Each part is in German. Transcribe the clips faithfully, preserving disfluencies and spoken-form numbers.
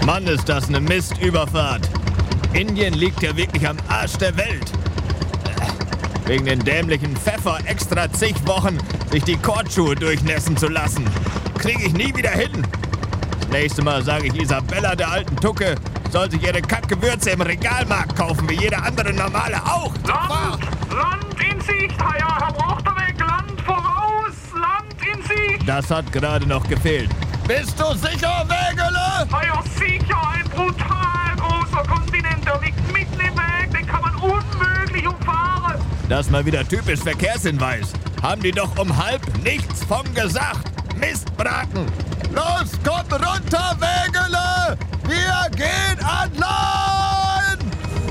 Mann, ist das eine Mistüberfahrt. Indien liegt ja wirklich am Arsch der Welt. Wegen den dämlichen Pfeffer extra zig Wochen sich die Kordschuhe durchnässen zu lassen. Krieg ich nie wieder hin. Das nächste Mal sage ich Isabella, der alten Tucke, soll sich ihre Kackgewürze im Regalmarkt kaufen, wie jeder andere Normale auch. Land, Land in Sicht, Herr, Herr Brochterweg, Land voraus, Land in Sicht. Das hat gerade noch gefehlt. Bist du sicher, Wägele? Ja, sicher, ein brutal großer Kontinent, der liegt mitten im Weg, den kann man unmöglich umfahren. Das mal wieder typisch Verkehrshinweis. Haben die doch um halb nichts von gesagt. Mistbraten. Los, kommt runter, Wägele! Wir gehen an Land!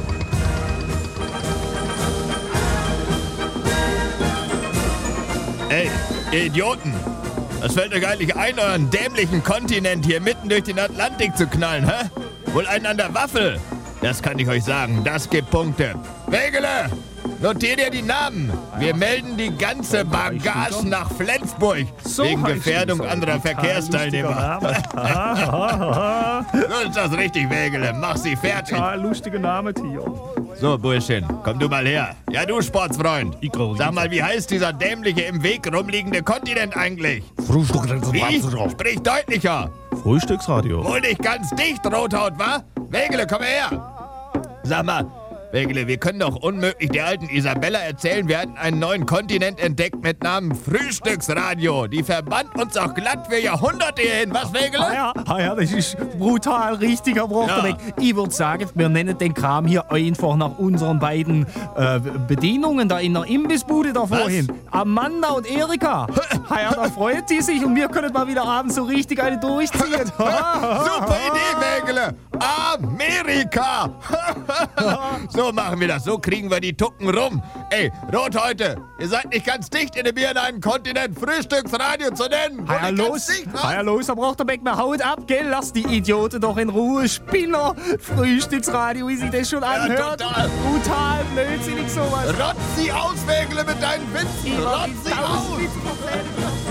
Ey, ihr Idioten! Was fällt euch eigentlich ein, euren dämlichen Kontinent hier mitten durch den Atlantik zu knallen, hä? Wohl einen an der Waffel? Das kann ich euch sagen, das gibt Punkte. Wägele, notiert ihr die Namen. Wir melden die ganze Bagage nach Flensburg. So wegen heißt Gefährdung es. anderer Total Verkehrsteilnehmer. So ist das richtig, Wägele. Mach sie fertig. Total lustiger Name, Theo. So, Burschchen, komm du mal her. Ja, du Sportsfreund. Ich glaub, Sag mal, wie heißt dieser dämliche im Weg rumliegende Kontinent eigentlich? Frühstücksradio. Wie? Sprich deutlicher. Frühstücksradio. Wohl nicht ganz dicht, Rothaut, wa? Wägele, komm her. Sag mal, Wägele, wir können doch unmöglich der alten Isabella erzählen, wir hatten einen neuen Kontinent entdeckt mit Namen Frühstücksradio. Die verband uns auch glatt für Jahrhunderte hierhin. Was, Wägele? Ah ja, ah ja, das ist brutal richtig, Herr Brochterweg. Ja. Ich würde sagen, wir nennen den Kram hier einfach nach unseren beiden äh, Bedienungen da in der Imbissbude da vorhin. Amanda und Erika. Ah ja, da freut sie sich und wir können mal wieder abends so richtig eine durchziehen. Super Idee, Wägele. Amerika. So machen wir das. So kriegen wir die Tucken rum. Ey, Rothäute, ihr seid nicht ganz dicht in dem Bier in einen Kontinent Frühstücksradio zu nennen. Ah ja, Wohl nicht los. ganz dicht, wa? Ah ja, los, Herr Brochterweg, man haut ab, gell? Lass die Idioten doch in Ruhe. Spinner. Frühstücksradio, wie sich das schon anhört. total. Brutal blödsinnig sowas. Rotz sie aus, Wägele, mit deinen Witzen. Rotz sie aus. Tausend Prozent.